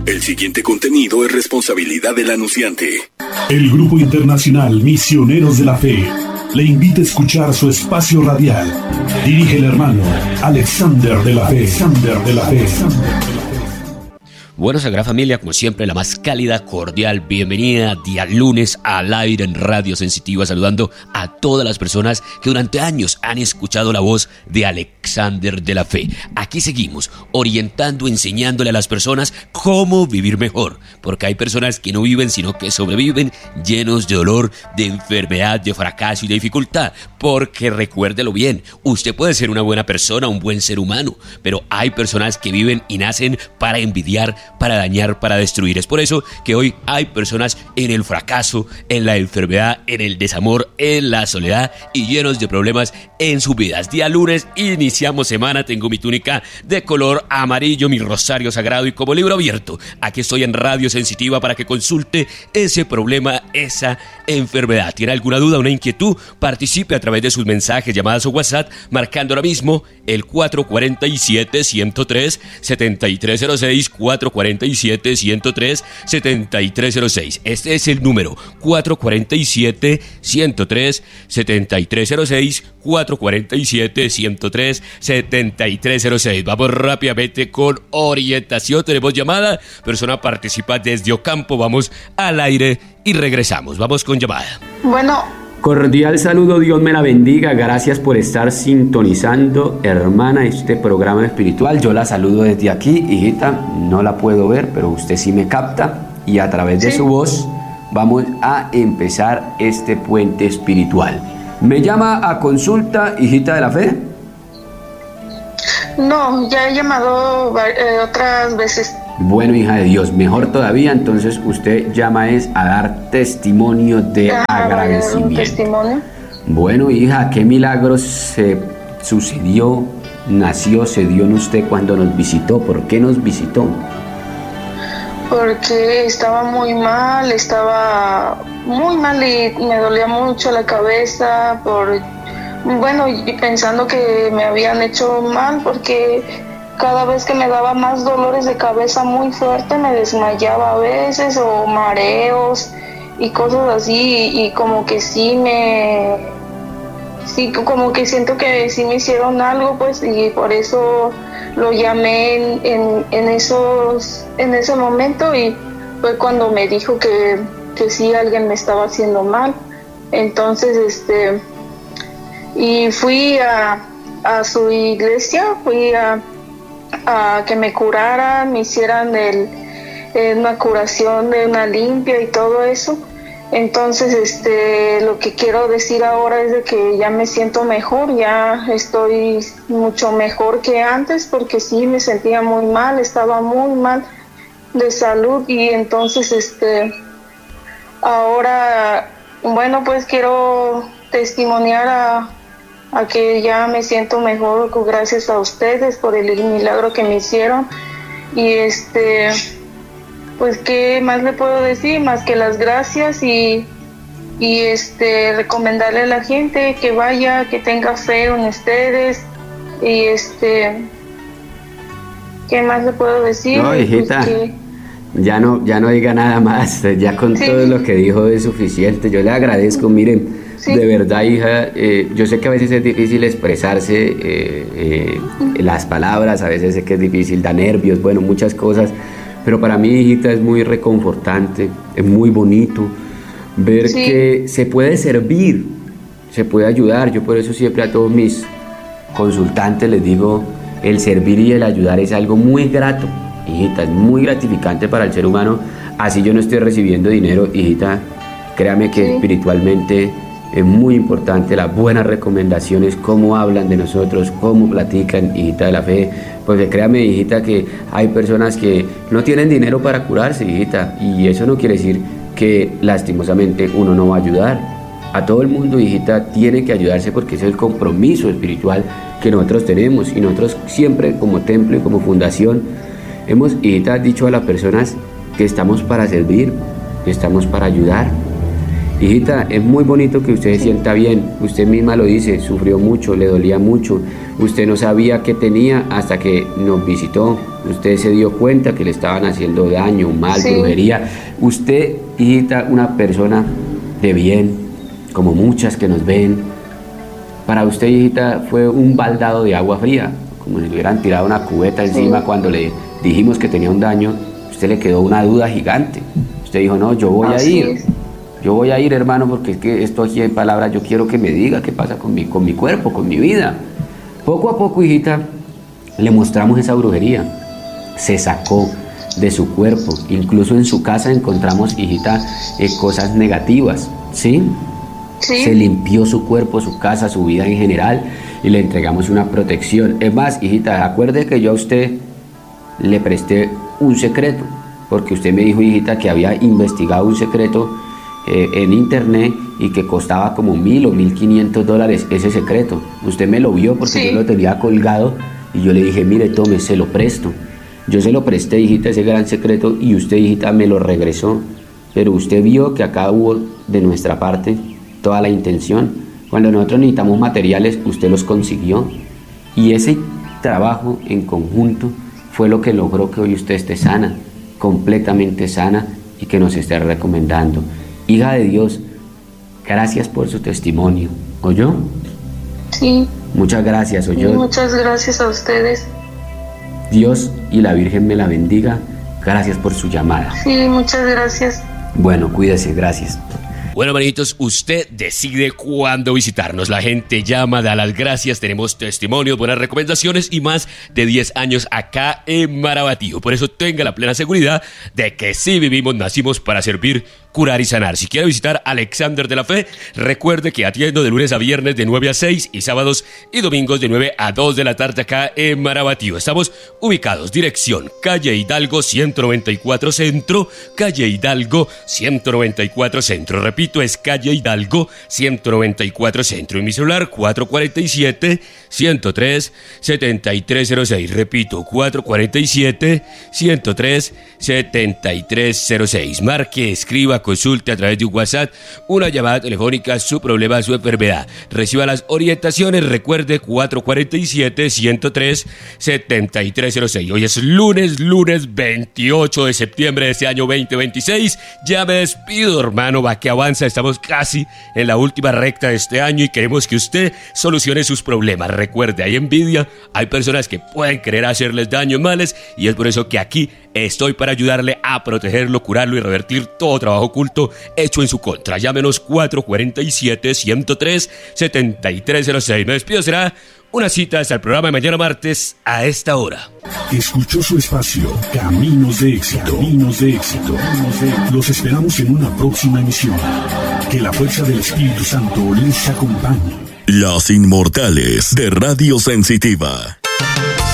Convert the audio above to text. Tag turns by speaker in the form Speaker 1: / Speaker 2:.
Speaker 1: El siguiente contenido es responsabilidad del anunciante.
Speaker 2: El Grupo Internacional Misioneros de la Fe le invita a escuchar su espacio radial. Dirige el hermano Alexander de la Fe. Alexander de la Fe.
Speaker 3: Bueno, Sagrada Familia, como siempre, la más cálida, cordial bienvenida día lunes al aire en Radio Sensitiva, saludando a todas las personas que durante años han escuchado la voz de Alexander de la Fe. Aquí seguimos orientando, enseñándole a las personas cómo vivir mejor, porque hay personas que no viven, sino que sobreviven llenos de dolor, de enfermedad, de fracaso y de dificultad, porque recuérdelo bien, usted puede ser una buena persona, un buen ser humano, pero hay personas que viven y nacen para envidiar, para dañar, para destruir. Es por eso que hoy hay personas en el fracaso, en la enfermedad, en el desamor, en la soledad y llenos de problemas en sus vidas. Día lunes, iniciamos semana, tengo mi túnica de color amarillo, mi rosario sagrado y como libro abierto, aquí estoy en Radio Sensitiva para que consulte ese problema, esa enfermedad. ¿Tiene alguna duda, una inquietud? Participe a través de sus mensajes, llamadas o WhatsApp, marcando ahora mismo el 447-103-7306, 447-103-7306. Este es el número 447-103-7306, 447-103-7306. Vamos rápidamente con orientación. Tenemos llamada, persona participa desde Ocampo. Vamos al aire y regresamos. Vamos con llamada.
Speaker 4: Bueno.
Speaker 5: Cordial saludo, Dios me la bendiga. Gracias por estar sintonizando, hermana, este programa espiritual. Yo la saludo desde aquí, hijita, no la puedo ver, pero usted sí me capta y a través de su voz vamos a empezar este puente espiritual. ¿Me llama a consulta, hijita de la fe?
Speaker 4: No, ya he llamado otras veces.
Speaker 5: Bueno, hija de Dios, mejor todavía, entonces usted llama es a dar testimonio de agradecimiento.
Speaker 4: ¿Testimonio?
Speaker 5: Bueno, hija, ¿qué milagros se sucedió, se dio en usted cuando nos visitó? ¿Por qué nos visitó?
Speaker 4: Porque estaba muy mal y me dolía mucho la cabeza y pensando que me habían hecho mal porque cada vez que me daba más dolores de cabeza muy fuerte me desmayaba a veces o mareos y cosas así y como que como que siento que sí me hicieron algo pues y por eso lo llamé en ese momento y fue cuando me dijo que sí alguien me estaba haciendo mal. Entonces y fui a su iglesia, fui a que me curaran, me hicieran una curación de una limpia y todo eso. Entonces lo que quiero decir ahora es de que ya me siento mejor, ya estoy mucho mejor que antes porque sí me sentía muy mal, estaba muy mal de salud y entonces ahora bueno pues quiero testimoniar a que ya me siento mejor gracias a ustedes por el milagro que me hicieron y pues qué más le puedo decir más que las gracias y recomendarle a la gente que vaya, que tenga fe en ustedes y qué más le puedo decir.
Speaker 5: No, hijita, pues ya no diga nada más, ya con todo lo que dijo es suficiente. Yo le agradezco, miren. Sí. De verdad, hija, yo sé que a veces es difícil expresarse las palabras, a veces sé que es difícil, da nervios, bueno, muchas cosas, pero para mí, hijita, es muy reconfortante, es muy bonito ver que se puede servir, se puede ayudar. Yo por eso siempre a todos mis consultantes les digo, el servir y el ayudar es algo muy grato, hijita, es muy gratificante para el ser humano. Así yo no estoy recibiendo dinero, hijita, créame que espiritualmente es muy importante las buenas recomendaciones, cómo hablan de nosotros, cómo platican, hijita de la fe, porque créame, hijita, que hay personas que no tienen dinero para curarse, hijita, y eso no quiere decir que lastimosamente uno no va a ayudar. A todo el mundo, hijita, tiene que ayudarse porque ese es el compromiso espiritual que nosotros tenemos y nosotros siempre como templo y como fundación hemos, hijita, dicho a las personas que estamos para servir, que estamos para ayudar. Hijita, es muy bonito que usted se sienta bien. Usted misma lo dice, sufrió mucho, le dolía mucho. Usted no sabía qué tenía hasta que nos visitó. Usted se dio cuenta que le estaban haciendo daño, mal, brujería. Usted, hijita, una persona de bien, como muchas que nos ven. Para usted, hijita, fue un baldado de agua fría, como si le hubieran tirado una cubeta encima cuando le dijimos que tenía un daño. Usted le quedó una duda gigante. Usted dijo, no, yo voy a ir. Yo voy a ir, hermano, porque es que esto aquí en palabras, yo quiero que me diga qué pasa con mi cuerpo, con mi vida. Poco a poco, hijita, le mostramos esa brujería. Se sacó de su cuerpo. Incluso en su casa encontramos, hijita, cosas negativas, ¿sí? Sí. Se limpió su cuerpo, su casa, su vida en general, y le entregamos una protección. Es más, hijita, acuerde que yo a usted le presté un secreto, porque usted me dijo, hijita, que había investigado un secreto en internet y que costaba como $1,000 o $1,500 ese secreto. Usted me lo vio porque yo lo tenía colgado y yo le dije, mire, tome, se lo presto. Yo se lo presté, hijita, ese gran secreto, y usted, hijita, me lo regresó. Pero usted vio que acá hubo de nuestra parte toda la intención. Cuando nosotros necesitamos materiales, usted los consiguió. Y ese trabajo en conjunto fue lo que logró que hoy usted esté sana, completamente sana, y que nos esté recomendando. Hija de Dios, gracias por su testimonio. ¿Oyó?
Speaker 4: Sí.
Speaker 5: Muchas gracias, ¿oyó?
Speaker 4: Muchas gracias a ustedes.
Speaker 5: Dios y la Virgen me la bendiga. Gracias por su llamada.
Speaker 4: Sí, muchas gracias.
Speaker 5: Bueno, cuídese, gracias.
Speaker 3: Bueno, hermanitos, usted decide cuándo visitarnos. La gente llama, da las gracias, tenemos testimonios, buenas recomendaciones y más de 10 años acá en Marabatío. Por eso tenga la plena seguridad de que sí vivimos, nacimos para servir, curar y sanar. Si quiere visitar Alexander de la Fe, recuerde que atiendo de lunes a viernes de 9 a 6 y sábados y domingos de 9 a 2 de la tarde acá en Marabatío. Estamos ubicados, dirección calle Hidalgo 194 Centro, calle Hidalgo 194 Centro. Repito, es calle Hidalgo 194 Centro. En mi celular 447-103-7306. Repito, 447-103-7306. Marque, escriba, consulte a través de un WhatsApp, una llamada telefónica, su problema, su enfermedad. Reciba las orientaciones, recuerde 447-103-7306. Hoy es lunes 28 de septiembre de este año 2026. Ya me despido, hermano, va que avanza. Estamos casi en la última recta de este año y queremos que usted solucione sus problemas. Recuerde, hay envidia, hay personas que pueden querer hacerles daños males y es por eso que aquí estoy para ayudarle a protegerlo, curarlo y revertir todo trabajo oculto hecho en su contra. Llámenos 447-103-7306. Me despido, será una cita hasta el programa de mañana martes a esta hora.
Speaker 2: Escuchó su espacio Caminos de Éxito. Caminos de Éxito. Los esperamos en una próxima emisión. Que la fuerza del Espíritu Santo les acompañe.
Speaker 1: Las Inmortales de Radio Sensitiva.